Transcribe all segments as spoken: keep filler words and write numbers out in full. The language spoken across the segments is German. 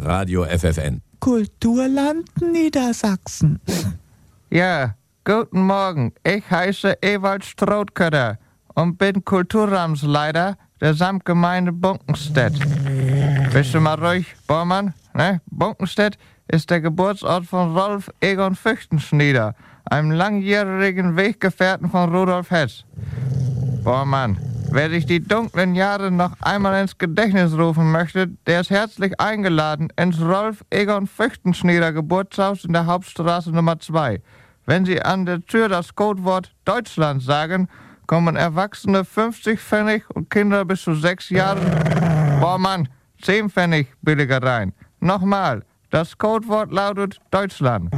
Radio F F N. Kulturland Niedersachsen. Ja, guten Morgen. Ich heiße Ewald Strothkötter und bin Kulturramsleiter der Samtgemeinde Bunkenstedt. Bist du mal ruhig, Bormann? Ne? Bunkenstedt ist der Geburtsort von Rolf Egon Füchtenschnieder, einem langjährigen Weggefährten von Rudolf Hess. Bormann, wer sich die dunklen Jahre noch einmal ins Gedächtnis rufen möchte, der ist herzlich eingeladen ins Rolf Egon Füchtenschnieder Geburtshaus in der Hauptstraße Nummer zwei. Wenn Sie an der Tür das Codewort Deutschland sagen, kommen Erwachsene fünfzig Pfennig und Kinder bis zu sechs Jahren, boah Mann, zehn Pfennig billiger rein. Nochmal, das Codewort lautet Deutschland.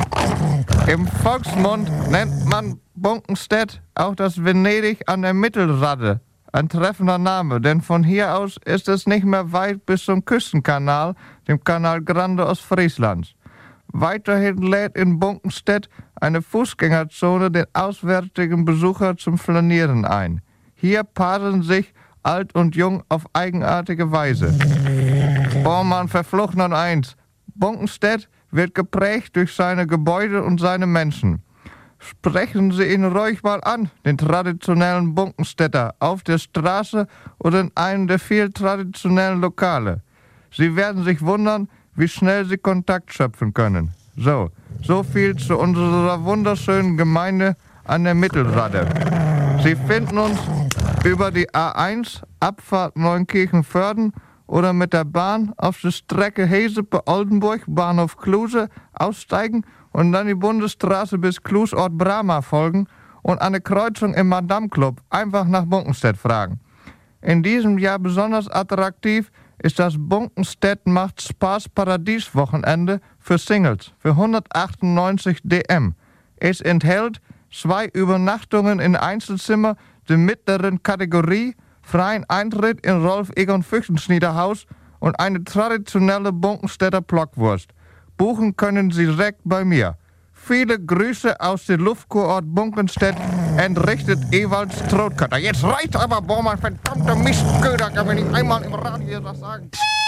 Im Volksmund nennt man Bunkenstedt auch das Venedig an der Mittelrade. Ein treffender Name, denn von hier aus ist es nicht mehr weit bis zum Küstenkanal, dem Kanal Grande Ostfrieslands. Weiterhin lädt in Bunkenstedt eine Fußgängerzone den auswärtigen Besucher zum Flanieren ein. Hier paaren sich alt und jung auf eigenartige Weise. Bormann verflucht nun eins. Bunkenstedt wird geprägt durch seine Gebäude und seine Menschen. Sprechen Sie ihn ruhig mal an, den traditionellen Bunkenstädter, auf der Straße oder in einem der vielen traditionellen Lokale. Sie werden sich wundern, wie schnell Sie Kontakt schöpfen können. So, so viel zu unserer wunderschönen Gemeinde an der Mittelrade. Sie finden uns über die A eins, Abfahrt Neunkirchen-Vörden oder mit der Bahn auf der Strecke Hesepe-Oldenburg, Bahnhof Kluse, aussteigen und dann die Bundesstraße bis Klues-Ort-Brama folgen und an der Kreuzung im Madame Club einfach nach Bunkenstedt fragen. In diesem Jahr besonders attraktiv ist das Bunkenstedt macht Spaß Paradies Wochenende für Singles für hundertachtundneunzig D M. Es enthält zwei Übernachtungen in Einzelzimmer der mittleren Kategorie, freien Eintritt in Rolf Egon Füchtenschnieder Haus und eine traditionelle Bunkenstädter Blockwurst. Buchen können Sie direkt bei mir. Viele Grüße aus dem Luftkurort Bunkenstedt, entrichtet Ewald Strothkötter. Jetzt reicht aber, Bormann, verdammte Mistköder, kann man nicht einmal im Radio das sagen.